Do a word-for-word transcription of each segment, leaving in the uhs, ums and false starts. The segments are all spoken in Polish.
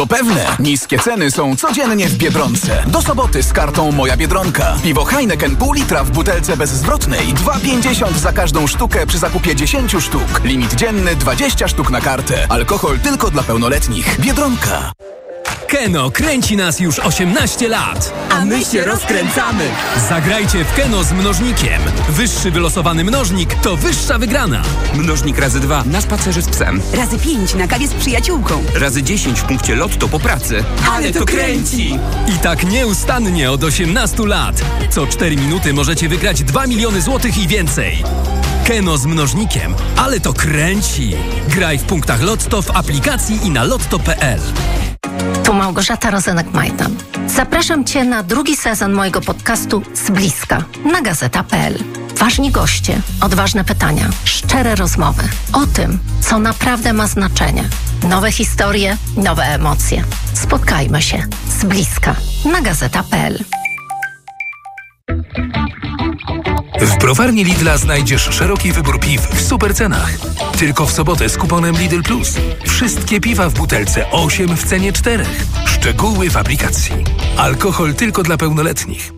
pewne, niskie ceny są codziennie w Biedronce. Do soboty z kartą Moja Biedronka. Piwo Heineken pół litra w butelce bezzwrotnej. dwa pięćdziesiąt za każdą sztukę przy zakupie dziesięć sztuk. Limit dzienny dwadzieścia sztuk na kartę. Alkohol tylko dla pełnoletnich. Biedronka. Keno kręci nas już osiemnaście lat. A my się rozkręcamy. Zagrajcie w Keno z mnożnikiem. Wyższy wylosowany mnożnik to wyższa wygrana. Mnożnik razy dwa na spacerze z psem. Razy pięć na kawie z przyjaciółką. Razy dziesięć w punkcie lotto po pracy. Ale to kręci! I tak nieustannie od osiemnastu lat. Co cztery minuty możecie wygrać dwa miliony złotych i więcej. Keno z mnożnikiem. Ale to kręci. Graj w punktach Lotto, w aplikacji i na lotto kropka p l. Tu Małgorzata Rozenek-Majdan. Zapraszam Cię na drugi sezon mojego podcastu Z bliska na gazeta kropka p l. Ważni goście, odważne pytania, szczere rozmowy o tym, co naprawdę ma znaczenie. Nowe historie, nowe emocje. Spotkajmy się z bliska na gazeta kropka p l. W browarni Lidla znajdziesz szeroki wybór piw w super cenach. Tylko w sobotę z kuponem Lidl Plus. Wszystkie piwa w butelce osiem w cenie czterech. Szczegóły w aplikacji. Alkohol tylko dla pełnoletnich.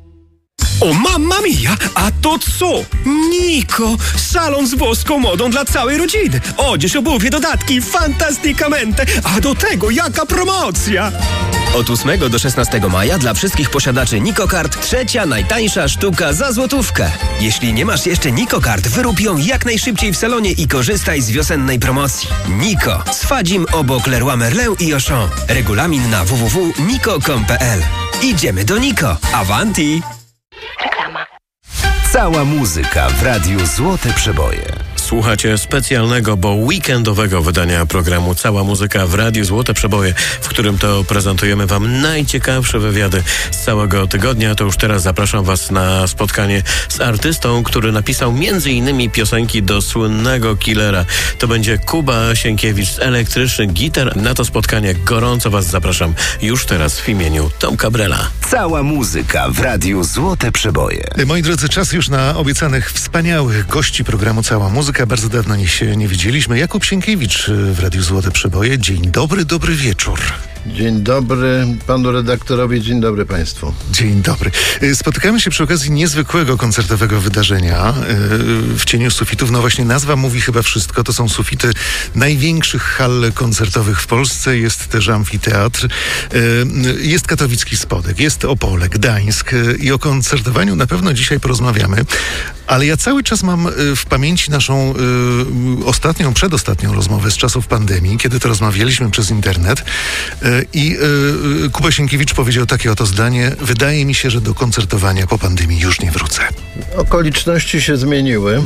O mamma mia, a to co? Niko, salon z włoską modą dla całej rodziny. Odzież, obuwie, dodatki, fantastykamente. A do tego jaka promocja! Od ósmego do szesnastego maja dla wszystkich posiadaczy Niko Kart trzecia najtańsza sztuka za złotówkę. Jeśli nie masz jeszcze Niko Kart, wyrób ją jak najszybciej w salonie i korzystaj z wiosennej promocji. Niko, z Fadzim obok Leroy Merlin i Auchan. Regulamin na w w w kropka niko kropka com kropka p l. Idziemy do Niko. Avanti! Reklama. Cała muzyka w radiu Złote Przeboje. Słuchacie specjalnego, bo weekendowego wydania programu Cała Muzyka w Radiu Złote Przeboje, w którym to prezentujemy Wam najciekawsze wywiady z całego tygodnia. To już teraz zapraszam Was na spotkanie z artystą, który napisał między innymi piosenki do słynnego Killera. To będzie Kuba Sienkiewicz z Elektrycznych Gitar. Na to spotkanie gorąco Was zapraszam już teraz w imieniu Tomka Brela. Cała muzyka w Radiu Złote Przeboje. Moi drodzy, czas już na obiecanych wspaniałych gości programu Cała Muzyka. Bardzo dawno nie się nie widzieliśmy. Jakub Sienkiewicz w Radiu Złote Przeboje. Dzień dobry, dobry wieczór. Dzień dobry panu redaktorowi, dzień dobry państwu. Dzień dobry. Spotykamy się przy okazji niezwykłego koncertowego wydarzenia w cieniu sufitów. No właśnie nazwa mówi chyba wszystko. To są sufity największych hal koncertowych w Polsce. Jest też amfiteatr. Jest katowicki Spodek, jest Opole, Gdańsk i o koncertowaniu na pewno dzisiaj porozmawiamy. Ale ja cały czas mam w pamięci naszą ostatnią, przedostatnią rozmowę z czasów pandemii, kiedy to rozmawialiśmy przez internet. I y, Kuba Sienkiewicz powiedział takie oto zdanie: wydaje mi się, że do koncertowania po pandemii już nie wrócę. Okoliczności się zmieniły.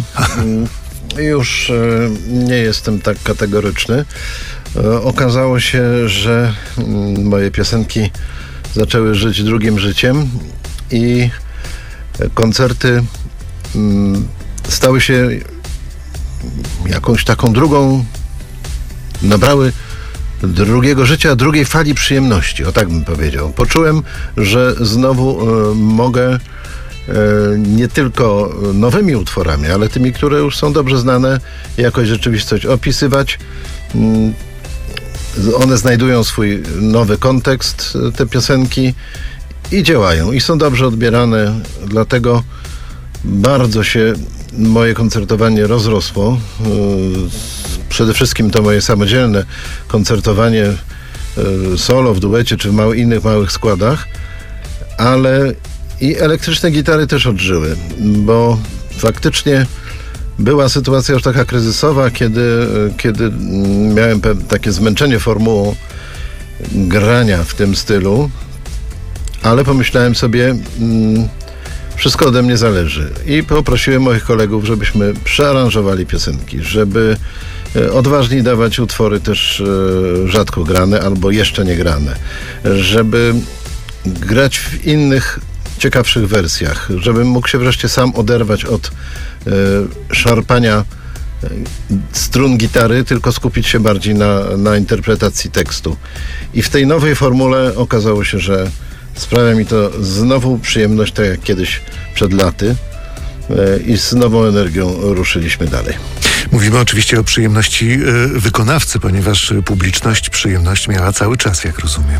Już y, nie jestem tak kategoryczny. Y, okazało się, że y, moje piosenki zaczęły żyć drugim życiem i koncerty y, stały się jakąś taką drugą, nabrały drugiego życia, drugiej fali przyjemności, o tak bym powiedział. Poczułem, że znowu y, mogę y, nie tylko nowymi utworami, ale tymi, które już są dobrze znane, jakoś rzeczywistość opisywać. Y, one znajdują swój nowy kontekst, y, te piosenki, i działają, i są dobrze odbierane, dlatego bardzo się moje koncertowanie rozrosło. Przede wszystkim to moje samodzielne koncertowanie solo, w duecie czy w małych, innych małych składach, ale i elektryczne gitary też odżyły, bo faktycznie była sytuacja już taka kryzysowa, kiedy, kiedy miałem takie zmęczenie formułą grania w tym stylu, ale pomyślałem sobie, wszystko ode mnie zależy, i poprosiłem moich kolegów, żebyśmy przearanżowali piosenki, żeby odważniej dawać utwory też rzadko grane albo jeszcze nie grane, żeby grać w innych ciekawszych wersjach, żebym mógł się wreszcie sam oderwać od szarpania strun gitary, tylko skupić się bardziej na, na interpretacji tekstu. I w tej nowej formule okazało się, że sprawia mi to znowu przyjemność, tak jak kiedyś przed laty, i z nową energią ruszyliśmy dalej. Mówimy oczywiście o przyjemności y, wykonawcy, ponieważ publiczność przyjemność miała cały czas, jak rozumiem.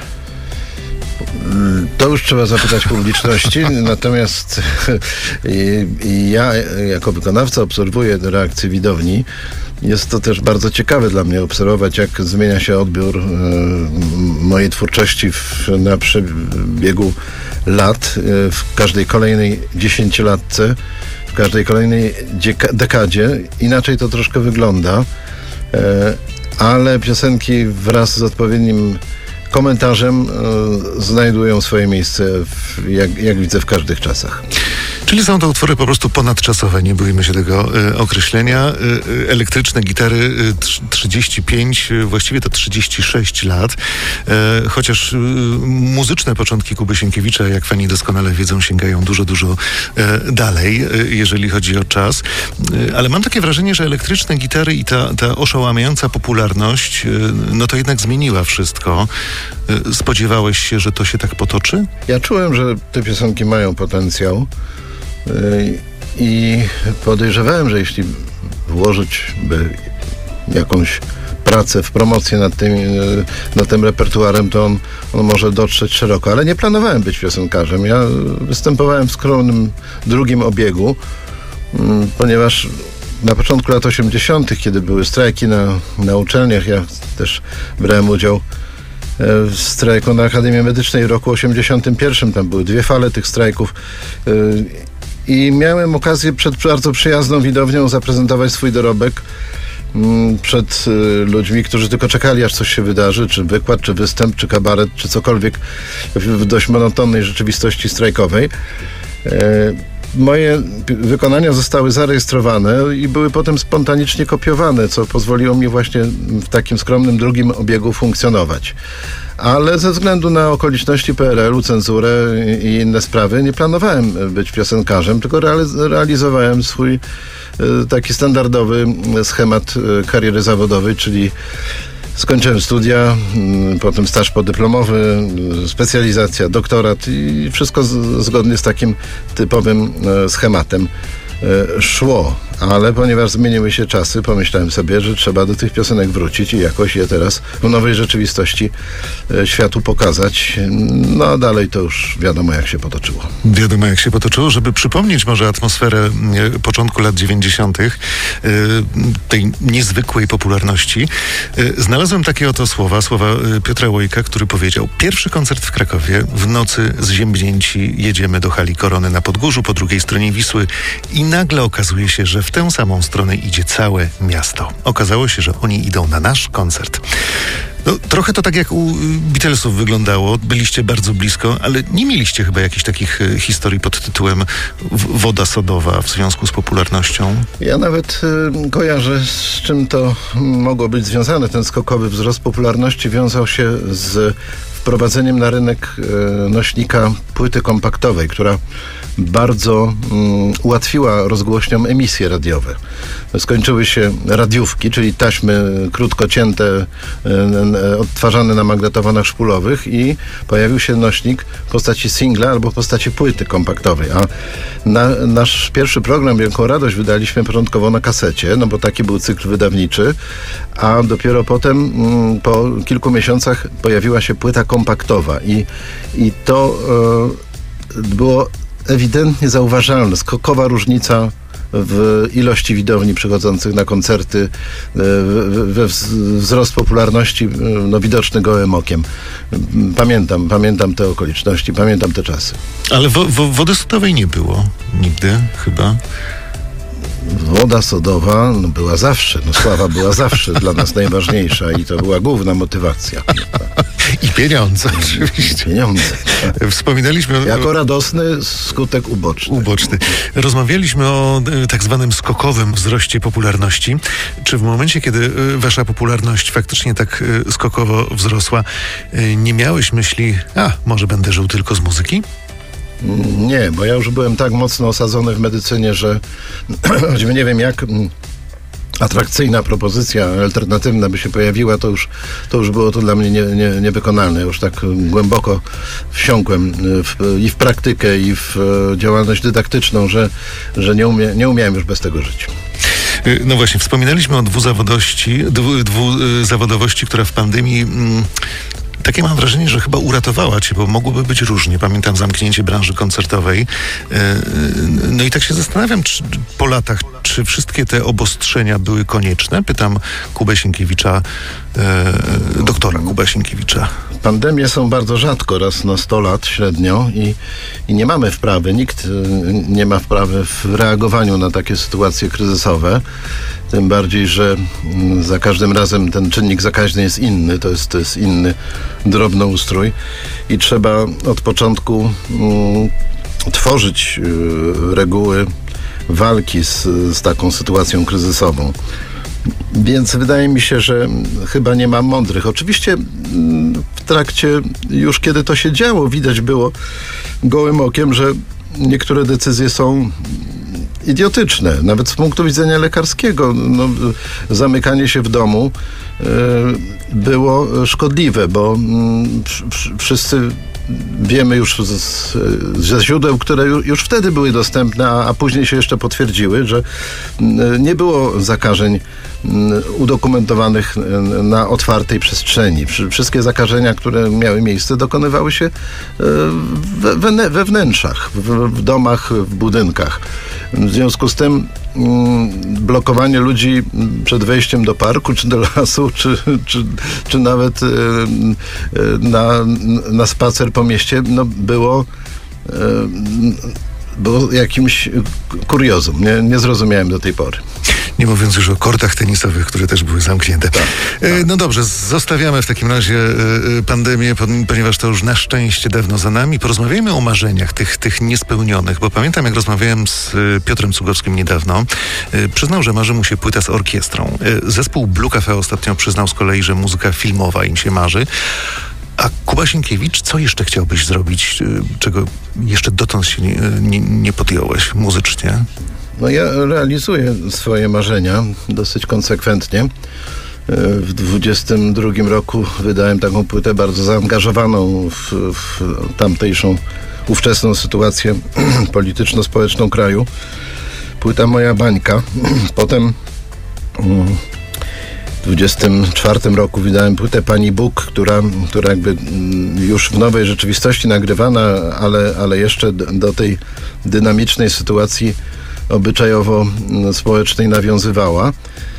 To już trzeba zapytać publiczności, natomiast i, i ja jako wykonawca obserwuję reakcję widowni. Jest to też bardzo ciekawe dla mnie obserwować, jak zmienia się odbiór y, mojej twórczości w, na przebiegu lat, y, w każdej kolejnej dziesięciolatce, w każdej kolejnej dzieka- dekadzie. Inaczej to troszkę wygląda, y, ale piosenki wraz z odpowiednim komentarzem y, znajdują swoje miejsce, w, jak, jak widzę, w każdych czasach. Czyli są to utwory po prostu ponadczasowe, nie bójmy się tego y, określenia. Y, y, elektryczne gitary y, trzydzieści pięć, y, właściwie to trzydzieści sześć lat. Y, chociaż y, muzyczne początki Kuby Sienkiewicza, jak fani doskonale wiedzą, sięgają dużo, dużo y, dalej, y, jeżeli chodzi o czas. Y, ale mam takie wrażenie, że elektryczne gitary i ta, ta oszałamiająca popularność, y, no to jednak zmieniła wszystko. Y, spodziewałeś się, że to się tak potoczy? Ja czułem, że te piosenki mają potencjał. I podejrzewałem, że jeśli włożyć by jakąś pracę w promocję nad tym, nad tym repertuarem, to on, on może dotrzeć szeroko. Ale nie planowałem być piosenkarzem. Ja występowałem w skromnym drugim obiegu, ponieważ na początku lat osiemdziesiątych, kiedy były strajki na, na uczelniach, ja też brałem udział w strajku na Akademii Medycznej w roku osiemdziesiątym pierwszym. Tam były dwie fale tych strajków. I miałem okazję przed bardzo przyjazną widownią zaprezentować swój dorobek m, przed y, ludźmi, którzy tylko czekali, aż coś się wydarzy, czy wykład, czy występ, czy kabaret, czy cokolwiek w, w dość monotonnej rzeczywistości strajkowej. E, moje wykonania zostały zarejestrowane i były potem spontanicznie kopiowane, co pozwoliło mi właśnie w takim skromnym drugim obiegu funkcjonować. Ale ze względu na okoliczności P R L-u, cenzurę i inne sprawy nie planowałem być piosenkarzem, tylko reali- realizowałem swój y, taki standardowy schemat y, kariery zawodowej, czyli skończyłem studia, y, potem staż podyplomowy, y, specjalizacja, doktorat i wszystko z, zgodnie z takim typowym y, schematem y, szło. Ale ponieważ zmieniły się czasy, pomyślałem sobie, że trzeba do tych piosenek wrócić i jakoś je teraz w nowej rzeczywistości e, światu pokazać. No a dalej to już wiadomo, jak się potoczyło. Wiadomo, jak się potoczyło. Żeby przypomnieć może atmosferę e, początku lat dziewięćdziesiątych, e, tej niezwykłej popularności, e, znalazłem takie oto słowa, słowa e, Piotra Łojka, który powiedział: pierwszy koncert w Krakowie, w nocy zziębnięci jedziemy do hali Korony na Podgórzu, po drugiej stronie Wisły i nagle okazuje się, że w tę samą stronę idzie całe miasto. Okazało się, że oni idą na nasz koncert. No, trochę to tak jak u Beatlesów wyglądało. Byliście bardzo blisko, ale nie mieliście chyba jakichś takich e, historii pod tytułem w- woda sodowa w związku z popularnością? Ja nawet y, kojarzę, z czym to mogło być związane. Ten skokowy wzrost popularności wiązał się z wprowadzeniem na rynek y, nośnika płyty kompaktowej, która bardzo y, ułatwiła rozgłośniom emisje radiowe. Skończyły się radiówki, czyli taśmy krótko cięte, y, y, odtwarzane na magnetofonach szpulowych i pojawił się nośnik w postaci singla albo w postaci płyty kompaktowej. A na, nasz pierwszy program Wielką Radość wydaliśmy początkowo na kasecie, no bo taki był cykl wydawniczy, a dopiero potem y, po kilku miesiącach pojawiła się płyta kompaktowa i, i to y, było ewidentnie zauważalne, skokowa różnica w ilości widowni przychodzących na koncerty, we wzrost popularności no, widoczny gołym okiem. Pamiętam, pamiętam te okoliczności, pamiętam te czasy. Ale wo- wo- wody sodowej nie było nigdy chyba. Woda sodowa no, była zawsze, no sława była zawsze dla nas najważniejsza i to była główna motywacja. I pieniądze oczywiście. Pieniądze. Wspominaliśmy... Jako radosny skutek uboczny. Uboczny. Rozmawialiśmy o e, tak zwanym skokowym wzroście popularności. Czy w momencie, kiedy e, wasza popularność faktycznie tak e, skokowo wzrosła, e, nie miałeś myśli, a może będę żył tylko z muzyki? Nie, bo ja już byłem tak mocno osadzony w medycynie, że choćby nie wiem jak atrakcyjna propozycja alternatywna by się pojawiła, to już, to już było to dla mnie nie, nie, niewykonalne. Już tak głęboko wsiąkłem w, i w praktykę, i w działalność dydaktyczną, że, że nie, umie, nie umiałem już bez tego żyć. No właśnie, wspominaliśmy o dwuzawodowości, dwu, dwuzawodowości, która w pandemii... Mm, takie mam wrażenie, że chyba uratowała cię, bo mogłoby być różnie. Pamiętam zamknięcie branży koncertowej. No i tak się zastanawiam, czy po latach, czy wszystkie te obostrzenia były konieczne? Pytam Kubę Sienkiewicza, e, doktora Kubę Sienkiewicza. Pandemie są bardzo rzadko, raz na sto lat średnio i, i nie mamy wprawy, nikt nie ma wprawy w reagowaniu na takie sytuacje kryzysowe. Tym bardziej, że za każdym razem ten czynnik zakaźny jest inny, to jest, to jest inny drobnoustrój i trzeba od początku mm, tworzyć y, reguły walki z, z taką sytuacją kryzysową. Więc wydaje mi się, że chyba nie ma mądrych. Oczywiście w trakcie, już kiedy to się działo, widać było gołym okiem, że niektóre decyzje są idiotyczne, nawet z punktu widzenia lekarskiego. No, zamykanie się w domu y, było szkodliwe, bo y, wszyscy wiemy już z, ze źródeł, które już wtedy były dostępne, a, a później się jeszcze potwierdziły, że nie było zakażeń udokumentowanych na otwartej przestrzeni. Wszystkie zakażenia, które miały miejsce, dokonywały się we, we, we wnętrzach, w, w domach, w budynkach. W związku z tym blokowanie ludzi przed wejściem do parku, czy do lasu, czy, czy, czy nawet na, na spacer po mieście, no było, było jakimś kuriozum. Nie, nie zrozumiałem do tej pory. Nie mówiąc już o kortach tenisowych, które też były zamknięte. Tak, tak. No dobrze, zostawiamy w takim razie pandemię, ponieważ to już na szczęście dawno za nami. Porozmawiajmy o marzeniach, tych, tych niespełnionych, bo pamiętam, jak rozmawiałem z Piotrem Cugowskim niedawno. Przyznał, że marzy mu się płyta z orkiestrą. Zespół Blue Cafe ostatnio przyznał z kolei, że muzyka filmowa im się marzy. A Kuba Sienkiewicz, co jeszcze chciałbyś zrobić, czego jeszcze dotąd się nie, nie, nie podjąłeś muzycznie? No ja realizuję swoje marzenia dosyć konsekwentnie. W dwudziestym drugim roku wydałem taką płytę bardzo zaangażowaną w, w tamtejszą ówczesną sytuację polityczno-społeczną kraju. Płyta Moja bańka. Potem w dwudziestym czwartym roku wydałem płytę Pani Bóg, która, która jakby już w nowej rzeczywistości nagrywana, ale, ale jeszcze do tej dynamicznej sytuacji obyczajowo-społecznej nawiązywała.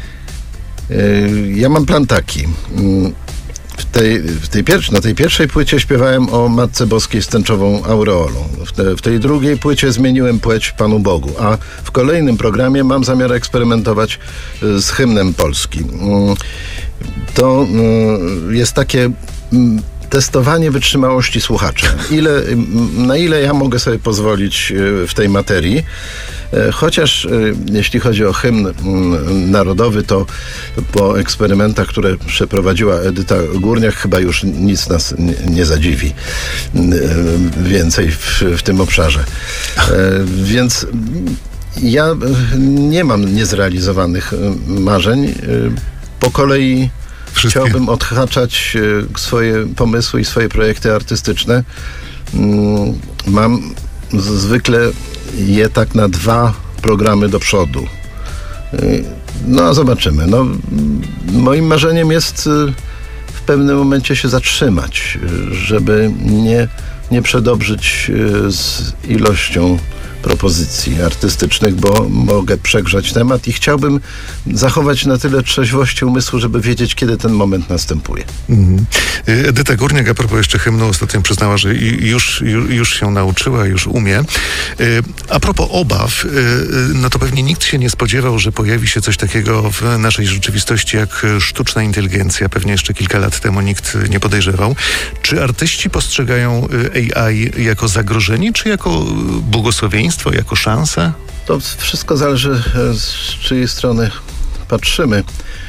Ja mam plan taki. W tej, w tej pier- na tej pierwszej płycie śpiewałem o Matce Boskiej z tęczową aureolą. W, te, w tej drugiej płycie zmieniłem płeć Panu Bogu, a w kolejnym programie mam zamiar eksperymentować z hymnem Polski. To jest takie testowanie wytrzymałości słuchacza. Ile, na ile ja mogę sobie pozwolić w tej materii. Chociaż jeśli chodzi o hymn narodowy, to po eksperymentach, które przeprowadziła Edyta Górniak, chyba już nic nas nie, nie zadziwi więcej w, w tym obszarze. Więc ja nie mam niezrealizowanych marzeń. Po kolei Wszystkie. Chciałbym odhaczać swoje pomysły i swoje projekty artystyczne. Mam zwykle je tak na dwa programy do przodu. No a zobaczymy. No, moim marzeniem jest w pewnym momencie się zatrzymać, żeby nie, nie przedobrzyć z ilością propozycji artystycznych, bo mogę przegrzać temat i chciałbym zachować na tyle trzeźwości umysłu, żeby wiedzieć, kiedy ten moment następuje. Mm. Edyta Górniak, a propos jeszcze hymnu, ostatnio przyznała, że już, już, już się nauczyła, już umie. A propos obaw, no to pewnie nikt się nie spodziewał, że pojawi się coś takiego w naszej rzeczywistości jak sztuczna inteligencja. Pewnie jeszcze kilka lat temu nikt nie podejrzewał. Czy artyści postrzegają A I jako zagrożenie, czy jako błogosławieństwo? Jako szansę? To wszystko zależy, z czyjej strony patrzymy.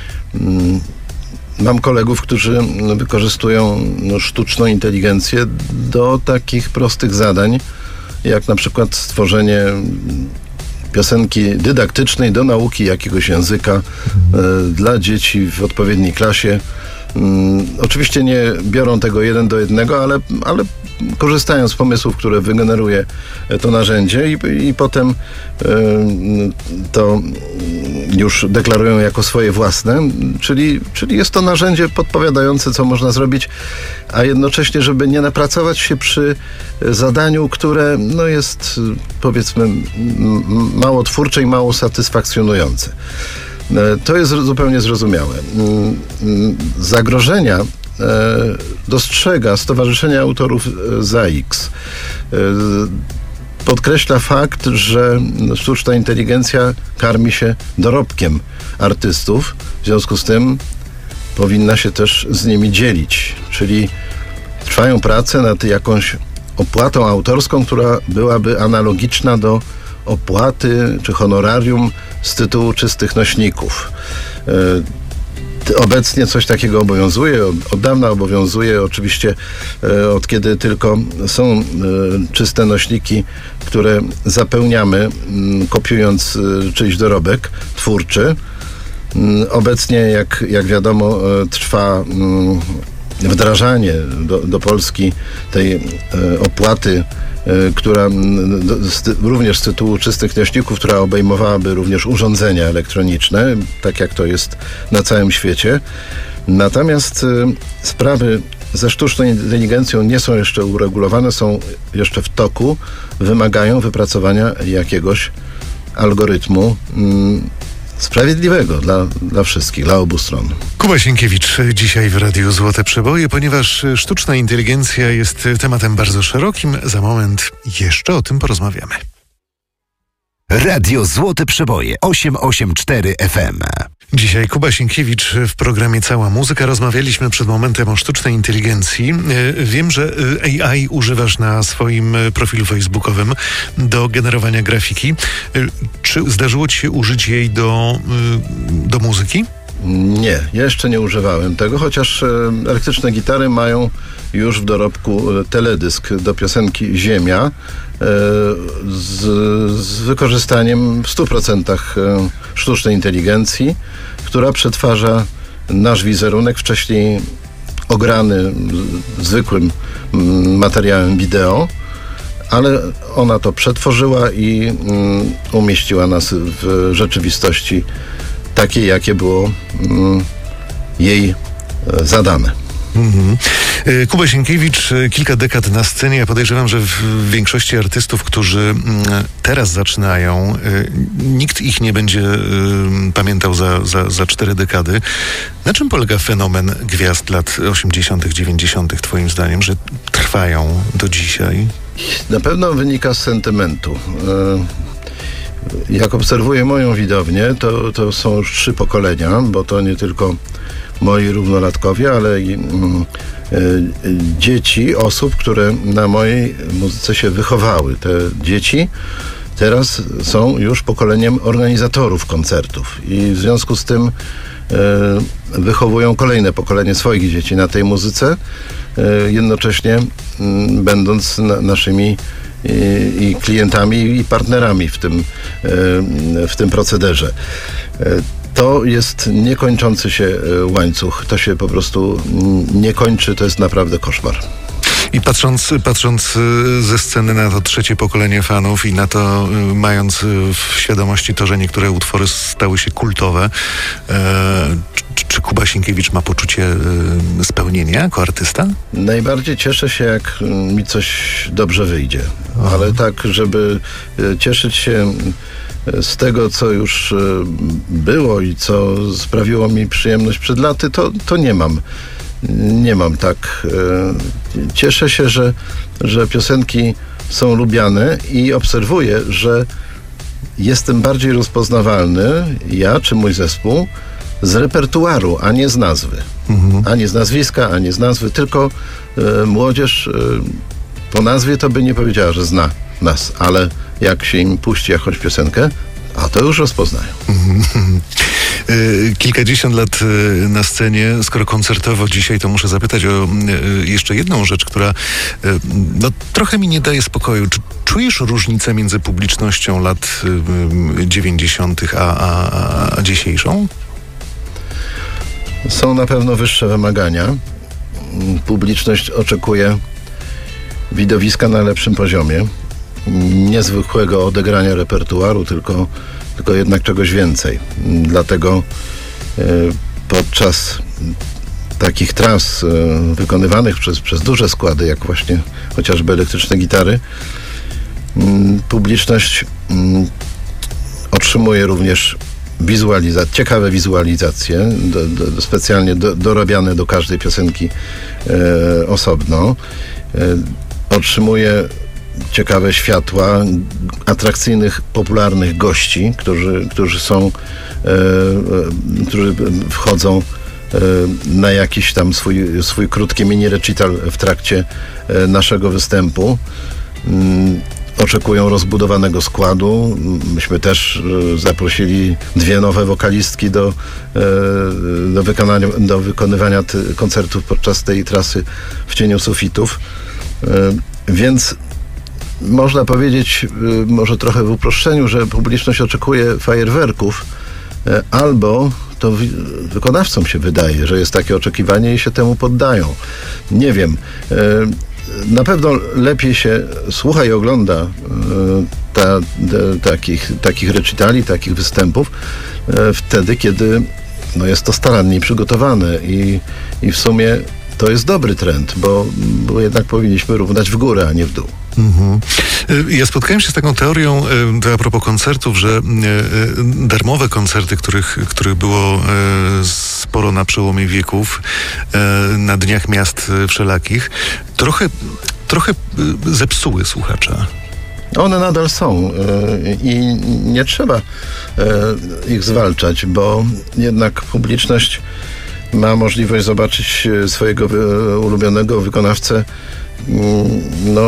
Mam kolegów, którzy wykorzystują sztuczną inteligencję do takich prostych zadań, jak na przykład stworzenie piosenki dydaktycznej do nauki jakiegoś języka mhm. dla dzieci w odpowiedniej klasie. Hmm, oczywiście nie biorą tego jeden do jednego, ale, ale korzystają z pomysłów, które wygeneruje to narzędzie i, i potem y, to już deklarują jako swoje własne, czyli, czyli jest to narzędzie podpowiadające, co można zrobić, a jednocześnie, żeby nie napracować się przy zadaniu, które no jest, powiedzmy, mało twórcze i mało satysfakcjonujące. To jest zupełnie zrozumiałe. Zagrożenia dostrzega Stowarzyszenie Autorów Z A X. Podkreśla fakt, że sztuczna inteligencja karmi się dorobkiem artystów, w związku z tym powinna się też z nimi dzielić. Czyli trwają prace nad jakąś opłatą autorską, która byłaby analogiczna do opłaty czy honorarium z tytułu czystych nośników. Obecnie coś takiego obowiązuje, od dawna obowiązuje, oczywiście od kiedy tylko są czyste nośniki, które zapełniamy, kopiując czyjś dorobek twórczy. Obecnie, jak, jak wiadomo, trwa wdrażanie do, do Polski tej opłaty, która z, również z tytułu czystych nośników, która obejmowałaby również urządzenia elektroniczne, tak jak to jest na całym świecie. Natomiast sprawy ze sztuczną inteligencją nie są jeszcze uregulowane, są jeszcze w toku, wymagają wypracowania jakiegoś algorytmu mm, sprawiedliwego dla, dla wszystkich, dla obu stron. Kuba Sienkiewicz dzisiaj w Radiu Złote Przeboje, ponieważ sztuczna inteligencja jest tematem bardzo szerokim. Za moment jeszcze o tym porozmawiamy. Radio Złote Przeboje osiem osiem cztery F M. Dzisiaj Kuba Sienkiewicz w programie Cała Muzyka. Rozmawialiśmy przed momentem o sztucznej inteligencji. Wiem, że A I używasz na swoim profilu facebookowym do generowania grafiki. Czy zdarzyło ci się użyć jej do, do muzyki? Nie, jeszcze nie używałem tego, chociaż elektryczne gitary mają już w dorobku teledysk do piosenki Ziemia z, z wykorzystaniem w stu procentach sztucznej inteligencji, która przetwarza nasz wizerunek, wcześniej ograny zwykłym materiałem wideo, ale ona to przetworzyła i umieściła nas w rzeczywistości takiej, jakie było jej zadane. Mhm. Kuba Sienkiewicz, kilka dekad na scenie. Ja podejrzewam, że w większości artystów, którzy teraz zaczynają, nikt ich nie będzie pamiętał za, za, za cztery dekady. Na czym polega fenomen gwiazd lat osiemdziesiątych, dziewięćdziesiątych twoim zdaniem, że trwają do dzisiaj? Na pewno wynika z sentymentu. Jak obserwuję moją widownię, to, to są już trzy pokolenia, bo to nie tylko moi równolatkowie, ale i mm, y, dzieci osób, które na mojej muzyce się wychowały. Te dzieci teraz są już pokoleniem organizatorów koncertów i w związku z tym y, wychowują kolejne pokolenie swoich dzieci na tej muzyce, y, jednocześnie y, będąc na, naszymi I, i klientami, i partnerami w tym, w tym procederze. To jest niekończący się łańcuch. To się po prostu nie kończy. To jest naprawdę koszmar. I patrząc, patrząc ze sceny na to trzecie pokolenie fanów i na to, mając w świadomości to, że niektóre utwory stały się kultowe, e, czy, czy Kuba Sienkiewicz ma poczucie e, spełnienia jako artysta? Najbardziej cieszę się, jak mi coś dobrze wyjdzie. Aha. Ale tak, żeby cieszyć się z tego, co już było i co sprawiło mi przyjemność przed laty, to, to nie mam. Nie mam tak. Cieszę się, że, że piosenki są lubiane i obserwuję, że jestem bardziej rozpoznawalny, ja czy mój zespół, z repertuaru, a nie z nazwy. Mhm. Ani z nazwiska, ani z nazwy, tylko e, młodzież e, po nazwie to by nie powiedziała, że zna nas, ale jak się im puści jakąś piosenkę, a to już rozpoznają. Kilkadziesiąt lat na scenie, skoro koncertowo dzisiaj, to muszę zapytać o jeszcze jedną rzecz, która no, trochę mi nie daje spokoju. Czy czujesz różnicę między publicznością lat dziewięćdziesiątych a, a, a dzisiejszą? Są na pewno wyższe wymagania. Publiczność oczekuje widowiska na lepszym poziomie. Niezwykłego odegrania repertuaru, tylko, tylko jednak czegoś więcej. Dlatego podczas takich tras wykonywanych przez, przez duże składy, jak właśnie chociażby elektryczne gitary, publiczność otrzymuje również wizualiza- ciekawe wizualizacje, do, do, specjalnie do, dorabiane do każdej piosenki e, osobno. E, otrzymuje ciekawe światła, atrakcyjnych, popularnych gości, którzy, którzy są, e, e, którzy wchodzą e, na jakiś tam swój, swój krótki mini recital w trakcie e, naszego występu. Mm, Oczekują rozbudowanego składu. Myśmy też e, zaprosili dwie nowe wokalistki do, e, do, wykonania, do wykonywania ty, koncertów podczas tej trasy w cieniu sufitów. E, więc można powiedzieć, e, może trochę w uproszczeniu, że publiczność oczekuje fajerwerków, e, albo to wy, wykonawcom się wydaje, że jest takie oczekiwanie i się temu poddają. Nie wiem. E, Na pewno lepiej się słucha i ogląda e, ta, te, takich, takich recitali, takich występów e, wtedy, kiedy no, jest to starannie przygotowane i, i w sumie to jest dobry trend, bo, bo jednak powinniśmy równać w górę, a nie w dół. Mhm. Ja spotkałem się z taką teorią a propos koncertów, że darmowe koncerty, których, których było sporo na przełomie wieków, na dniach miast wszelakich, trochę, trochę zepsuły słuchacza. One nadal są i nie trzeba ich zwalczać, bo jednak publiczność ma możliwość zobaczyć swojego ulubionego wykonawcę. No,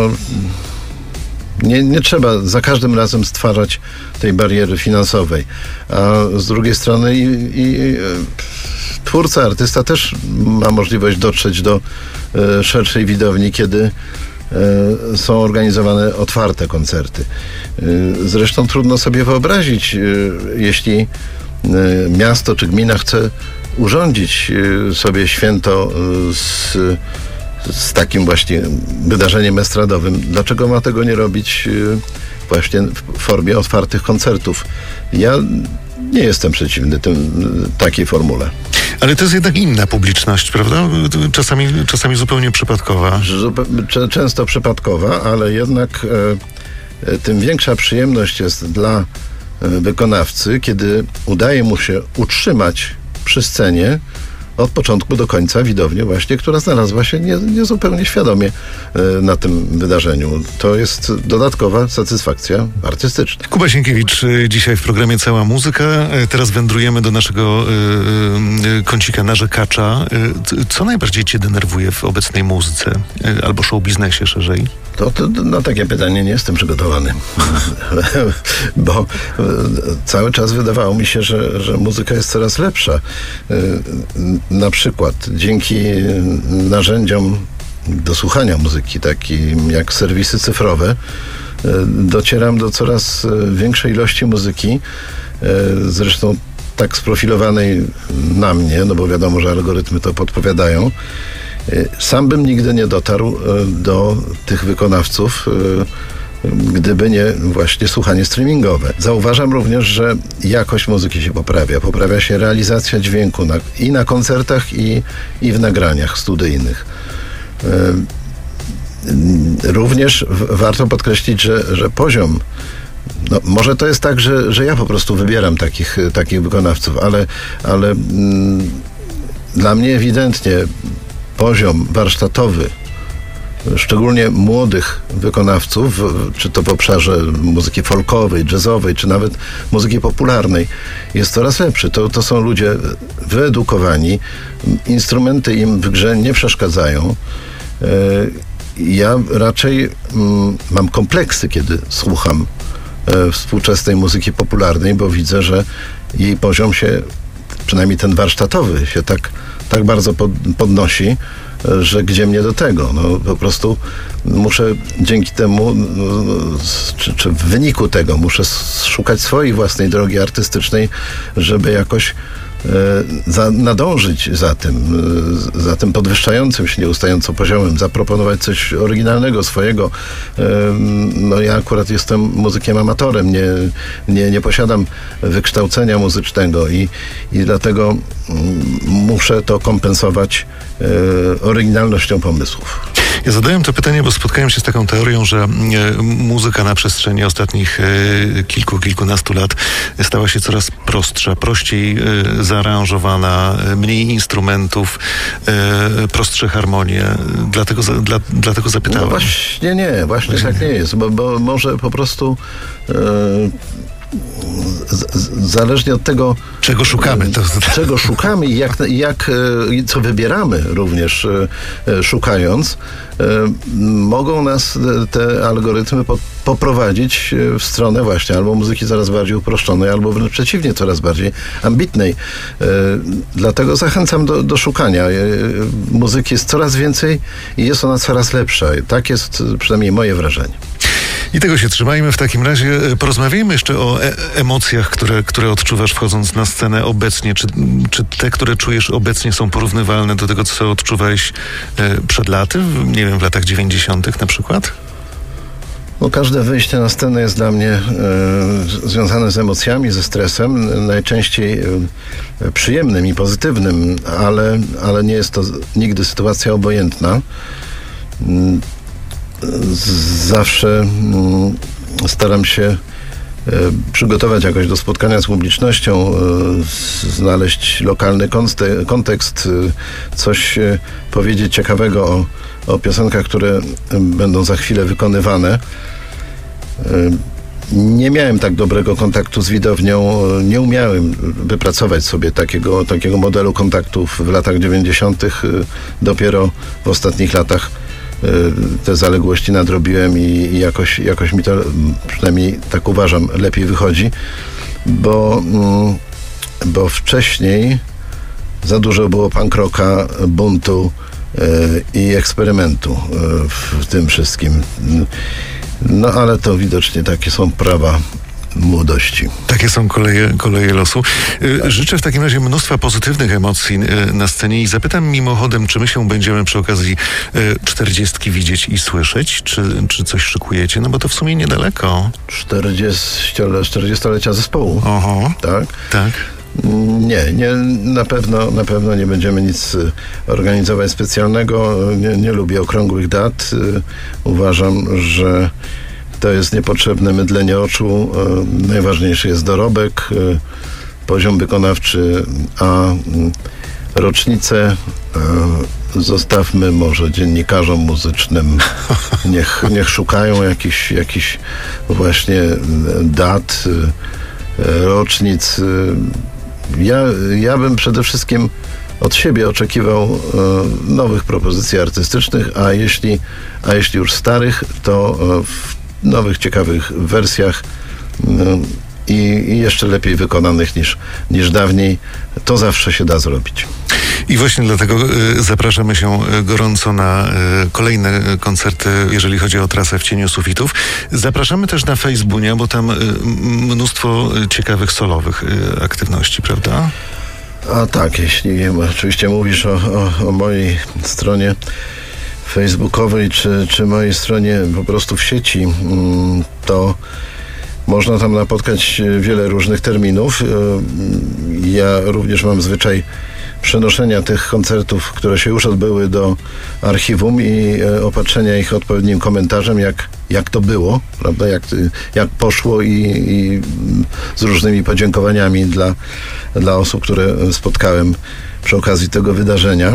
nie, nie trzeba za każdym razem stwarzać tej bariery finansowej. A z drugiej strony i, i twórca, artysta też ma możliwość dotrzeć do e, szerszej widowni, kiedy e, są organizowane otwarte koncerty. E, zresztą trudno sobie wyobrazić, e, jeśli e, miasto czy gmina chce urządzić e, sobie święto e, z z takim właśnie wydarzeniem estradowym. Dlaczego ma tego nie robić właśnie w formie otwartych koncertów? Ja nie jestem przeciwny tym, takiej formule. Ale to jest jednak inna publiczność, prawda? Czasami, czasami zupełnie przypadkowa. Zupe- często przypadkowa, ale jednak e, tym większa przyjemność jest dla e, wykonawcy, kiedy udaje mu się utrzymać przy scenie od początku do końca widownię właśnie, która znalazła się niezupełnie nie świadomie e, na tym wydarzeniu. To jest dodatkowa satysfakcja artystyczna. Kuba Sienkiewicz dzisiaj w programie Cała Muzyka. Teraz wędrujemy do naszego e, e, kącika narzekacza. E, co najbardziej cię denerwuje w obecnej muzyce e, albo show biznesie szerzej? To, to na takie pytanie nie jestem przygotowany. Bo e, cały czas wydawało mi się, że, że muzyka jest coraz lepsza. E, na przykład dzięki narzędziom do słuchania muzyki, takim jak serwisy cyfrowe, e, docieram do coraz większej ilości muzyki. E, zresztą tak sprofilowanej na mnie, no bo wiadomo, że algorytmy to podpowiadają. Sam bym nigdy nie dotarł do tych wykonawców, gdyby nie właśnie słuchanie streamingowe. Zauważam również, że jakość muzyki się poprawia. Poprawia się realizacja dźwięku na, i na koncertach, i, i w nagraniach studyjnych. Również w, warto podkreślić, że, że poziom, no, może to jest tak, że, że ja po prostu wybieram takich, takich wykonawców, ale, ale mm, dla mnie ewidentnie poziom warsztatowy, szczególnie młodych wykonawców, czy to w obszarze muzyki folkowej, jazzowej, czy nawet muzyki popularnej, jest coraz lepszy. To, to są ludzie wyedukowani, instrumenty im w grze nie przeszkadzają. Ja raczej mam kompleksy, kiedy słucham współczesnej muzyki popularnej, bo widzę, że jej poziom się, przynajmniej ten warsztatowy, się tak, tak bardzo pod, podnosi, że gdzie mnie do tego? No, po prostu muszę dzięki temu, czy, czy w wyniku tego muszę szukać swojej własnej drogi artystycznej, żeby jakoś za, nadążyć za tym, za tym podwyższającym się nieustająco poziomem, zaproponować coś oryginalnego, swojego. No ja akurat jestem muzykiem amatorem, nie, nie, nie posiadam wykształcenia muzycznego i, i dlatego muszę to kompensować oryginalnością pomysłów. Ja zadałem to pytanie, bo spotkałem się z taką teorią, że e, muzyka na przestrzeni ostatnich e, kilku, kilkunastu lat stała się coraz prostsza, prościej e, zaaranżowana, e, mniej instrumentów, e, prostsze harmonie. Dlatego, za, dla, dlatego zapytałem. No właśnie nie, właśnie tak nie jest, bo, bo może po prostu e, z, z, zależnie od tego, czego szukamy, to... czego szukamy i jak, jak, co wybieramy również szukając, mogą nas te algorytmy po, poprowadzić w stronę właśnie albo muzyki coraz bardziej uproszczonej, albo wręcz przeciwnie, coraz bardziej ambitnej. Dlatego zachęcam do, do szukania. Muzyki jest coraz więcej i jest ona coraz lepsza. Tak jest przynajmniej moje wrażenie. I tego się trzymajmy. W takim razie porozmawiajmy jeszcze o e- emocjach, które, które odczuwasz wchodząc na scenę obecnie. Czy, czy te, które czujesz obecnie, są porównywalne do tego, co odczuwałeś e, przed laty? Nie wiem, w latach dziewięćdziesiątych na przykład? No, każde wyjście na scenę jest dla mnie e, związane z emocjami, ze stresem, najczęściej e, przyjemnym i pozytywnym, ale, ale nie jest to nigdy sytuacja obojętna. Zawsze mm, staram się e, przygotować jakoś do spotkania z publicznością, e, znaleźć lokalny konste- kontekst, e, coś e, powiedzieć ciekawego o, o piosenkach, które e, będą za chwilę wykonywane. E, nie miałem tak dobrego kontaktu z widownią, nie umiałem wypracować sobie takiego, takiego modelu kontaktów w latach dziewięćdziesiątych. E, dopiero w ostatnich latach te zaległości nadrobiłem i, i jakoś, jakoś mi to, przynajmniej tak uważam, lepiej wychodzi, bo, bo wcześniej za dużo było punk rocka, buntu i eksperymentu w tym wszystkim. No ale to widocznie takie są prawa młodości. Takie są koleje, koleje losu. Życzę w takim razie mnóstwa pozytywnych emocji na scenie i zapytam mimochodem, czy my się będziemy przy okazji czterdziestki widzieć i słyszeć, czy, czy coś szykujecie, no bo to w sumie niedaleko. czterdziestolecia zespołu. Oho. Tak? Tak. Nie, nie, na pewno, na pewno nie będziemy nic organizować specjalnego. Nie, nie lubię okrągłych dat. Uważam, że to jest niepotrzebne mydlenie oczu. E, najważniejszy jest dorobek, e, poziom wykonawczy, a m, rocznicę e, zostawmy może dziennikarzom muzycznym. Niech, niech szukają jakichś jakich właśnie dat, e, rocznic. Ja, ja bym przede wszystkim od siebie oczekiwał e, nowych propozycji artystycznych, a jeśli, a jeśli już starych, to e, w nowych, ciekawych wersjach i, i jeszcze lepiej wykonanych niż, niż dawniej. To zawsze się da zrobić. I właśnie dlatego y, zapraszamy się gorąco na y, kolejne koncerty, jeżeli chodzi o trasę W cieniu sufitów. Zapraszamy też na Facebooka, bo tam y, mnóstwo ciekawych solowych y, aktywności, prawda? A tak, jeśli oczywiście mówisz o, o, o mojej stronie facebookowej, czy, czy mojej stronie po prostu w sieci, to można tam napotkać wiele różnych terminów. Ja również mam zwyczaj przenoszenia tych koncertów, które się już odbyły, do archiwum i opatrzenia ich odpowiednim komentarzem, jak, jak to było, prawda? Jak, jak poszło i, i z różnymi podziękowaniami dla, dla osób, które spotkałem przy okazji tego wydarzenia.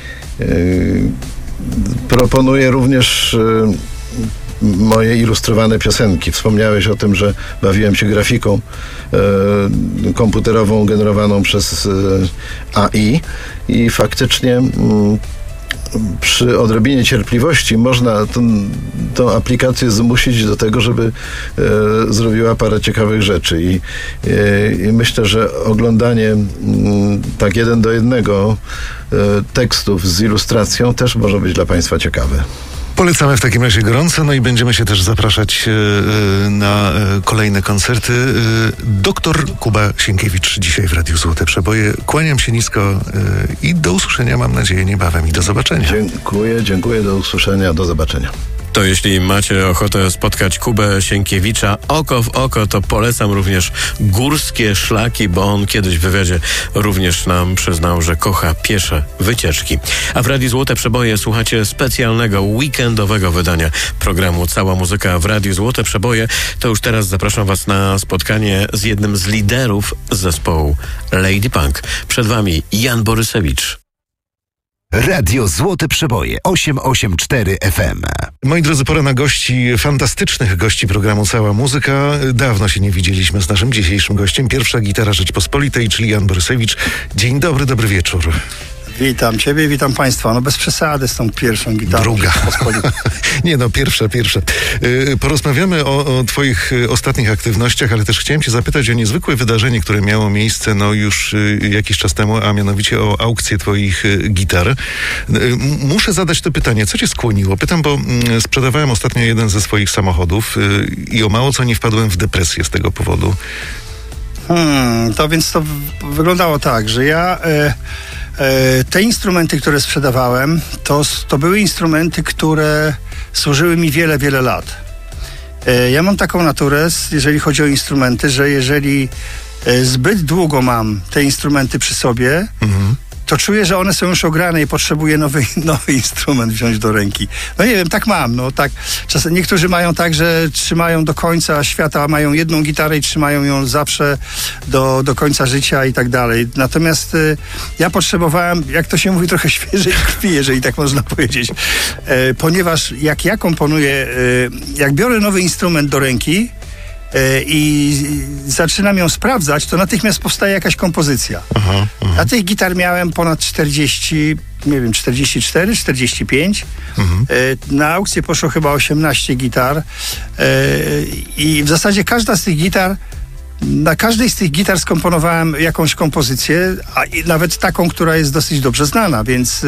Proponuję również moje ilustrowane piosenki. Wspomniałeś o tym, że bawiłem się grafiką e, komputerową generowaną przez e, A I i faktycznie m, przy odrobinie cierpliwości można tą, tą aplikację zmusić do tego, żeby e, zrobiła parę ciekawych rzeczy i, e, i myślę, że oglądanie m, tak jeden do jednego e, tekstów z ilustracją też może być dla Państwa ciekawe. Polecamy w takim razie gorąco, no i będziemy się też zapraszać e, na e, kolejne koncerty. E, doktor Kuba Sienkiewicz dzisiaj w Radiu Złote Przeboje. Kłaniam się nisko e, i do usłyszenia, mam nadzieję, niebawem i do zobaczenia. Dziękuję, dziękuję, do usłyszenia, do zobaczenia. To jeśli macie ochotę spotkać Kubę Sienkiewicza oko w oko, to polecam również górskie szlaki, bo on kiedyś w wywiadzie również nam przyznał, że kocha piesze wycieczki. A w Radiu Złote Przeboje słuchacie specjalnego weekendowego wydania programu Cała Muzyka w Radiu Złote Przeboje. To już teraz zapraszam was na spotkanie z jednym z liderów zespołu Lady Punk. Przed wami Jan Borysewicz. Radio Złote Przeboje osiem osiem cztery F M. Moi drodzy, pora na gości, fantastycznych gości programu Cała Muzyka. Dawno się nie widzieliśmy z naszym dzisiejszym gościem. Pierwsza gitara Rzeczpospolitej, czyli Jan Borysewicz. Dzień dobry, dobry wieczór. Witam Ciebie, witam Państwa. No bez przesady z tą pierwszą gitarą. Druga. Nie no, pierwsza, pierwsza. Yy, porozmawiamy o, o Twoich ostatnich aktywnościach, ale też chciałem Cię zapytać o niezwykłe wydarzenie, które miało miejsce no już yy, jakiś czas temu, a mianowicie o aukcję Twoich yy, gitar. Yy, muszę zadać to pytanie, co Cię skłoniło? Pytam, bo yy, sprzedawałem ostatnio jeden ze swoich samochodów yy, i o mało co nie wpadłem w depresję z tego powodu. Hmm, to więc to w- wyglądało tak, że ja... Yy... Te instrumenty, które sprzedawałem, to, to były instrumenty, które służyły mi wiele, wiele lat. Ja mam taką naturę, jeżeli chodzi o instrumenty, że jeżeli zbyt długo mam te instrumenty przy sobie, mhm. to czuję, że one są już ograne i potrzebuję nowy, nowy instrument wziąć do ręki. No nie wiem, tak mam. No, tak. Czasem niektórzy mają tak, że trzymają do końca świata, mają jedną gitarę i trzymają ją zawsze do, do końca życia i tak dalej. Natomiast y, ja potrzebowałem, jak to się mówi, trochę świeżej krwi, jeżeli tak można powiedzieć. E, ponieważ jak ja komponuję, y, jak biorę nowy instrument do ręki, i zaczynam ją sprawdzać, to natychmiast powstaje jakaś kompozycja. Aha, aha. A tych gitar miałem ponad czterdzieści, nie wiem, czterdzieści cztery, czterdzieści pięć. Mhm. Na aukcję poszło chyba osiemnaście gitar i w zasadzie każda z tych gitar, na każdej z tych gitar skomponowałem jakąś kompozycję, a i nawet taką, która jest dosyć dobrze znana, więc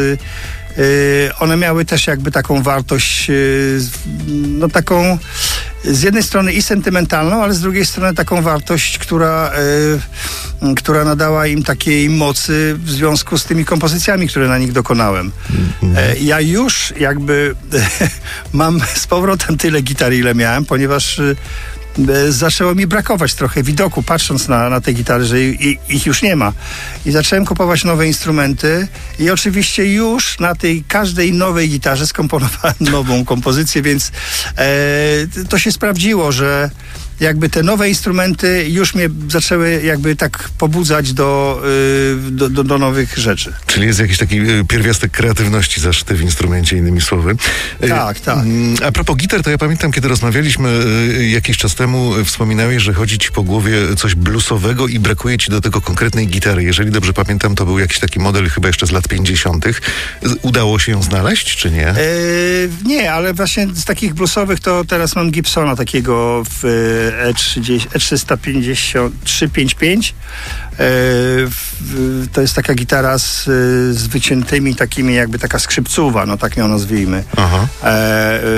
one miały też jakby taką wartość, no taką z jednej strony i sentymentalną, ale z drugiej strony taką wartość, która, y, która nadała im takiej mocy w związku z tymi kompozycjami, które na nich dokonałem. Mm-hmm. E, ja już jakby mam z powrotem tyle gitar, ile miałem, ponieważ y, zaczęło mi brakować trochę widoku, patrząc na, na te gitary, że i, ich już nie ma. I zacząłem kupować nowe instrumenty i oczywiście już na tej każdej nowej gitarze skomponowałem nową kompozycję, więc e, to się sprawdziło, że jakby te nowe instrumenty już mnie zaczęły jakby tak pobudzać do, yy, do, do, do nowych rzeczy. Czyli jest jakiś taki y, pierwiastek kreatywności zaszyty w instrumencie, innymi słowy. Tak, tak. A propos gitar, to ja pamiętam, kiedy rozmawialiśmy y, jakiś czas temu, y, wspominałeś, że chodzi ci po głowie coś bluesowego i brakuje ci do tego konkretnej gitary. Jeżeli dobrze pamiętam, to był jakiś taki model chyba jeszcze z lat pięćdziesiątych. Udało się ją znaleźć, czy nie? Yy, nie, ale właśnie z takich bluesowych to teraz mam Gibsona takiego w E trzysta pięćdziesiąt, trzysta pięćdziesiąt pięć. To jest taka gitara z, z wyciętymi takimi jakby taka skrzypcowa, no tak ją nazwijmy. Aha. E,